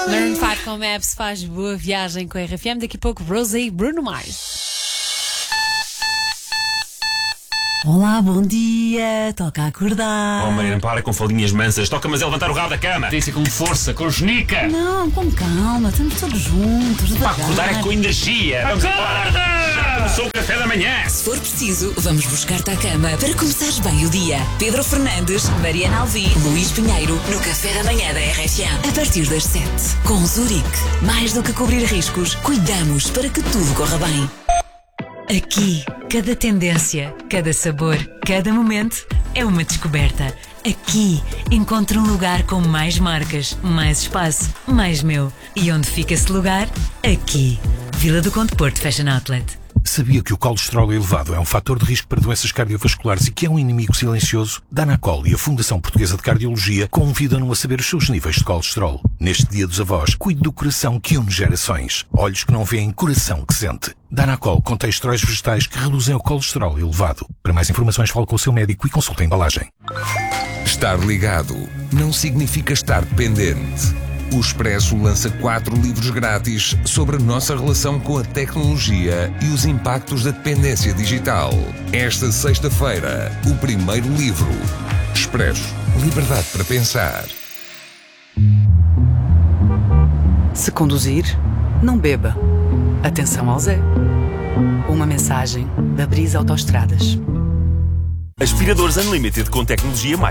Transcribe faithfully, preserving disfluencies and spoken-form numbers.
Maroon cinco com Maps faz boa viagem com a R F M. Daqui a pouco, Rosé e Bruno Mars. Olá, bom dia, toca a acordar. Oh, Mariana, para com faldinhas mansas. Toca-mas a levantar o rabo da cama. Tem que ser com força, com genica. Não, com calma, estamos todos juntos, devagar. Para acordar é com energia. Vamos embora. Já começou o café da manhã. Se for preciso, vamos buscar-te à cama para começares bem o dia. Pedro Fernandes, Mariana Alvim, Luís Pinheiro, no café da manhã da R F M. A partir das sete. Com Zurique. Mais do que cobrir riscos, cuidamos para que tudo corra bem. Aqui, cada tendência, cada sabor, cada momento é uma descoberta. Aqui, encontro um lugar com mais marcas, mais espaço, mais meu. E onde fica esse lugar? Aqui. Vila do Conde Porto Fashion Outlet. Sabia que o colesterol elevado é um fator de risco para doenças cardiovasculares e que é um inimigo silencioso? Danacol e a Fundação Portuguesa de Cardiologia convidam-no a saber os seus níveis de colesterol. Neste Dia dos Avós, cuide do coração que une gerações. Olhos que não veem, coração que sente. Danacol contém esteróis vegetais que reduzem o colesterol elevado. Para mais informações, fale com o seu médico e consulte a embalagem. Estar ligado não significa estar dependente. O Expresso lança quatro livros grátis sobre a nossa relação com a tecnologia e os impactos da dependência digital. Esta sexta-feira, o primeiro livro. Expresso. Liberdade para pensar. Se conduzir, não beba. Atenção ao Zé. Uma mensagem da Brisa Autoestradas. Aspiradores Unlimited com tecnologia mais